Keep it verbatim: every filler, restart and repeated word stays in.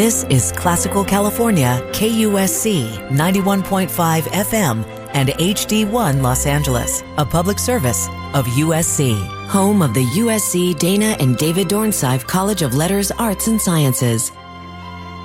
This is Classical California, K U S C ninety-one point five F M and H D one Los Angeles, a public service of U S C, home of the U S C Dana and David Dornsife College of Letters, Arts, and Sciences.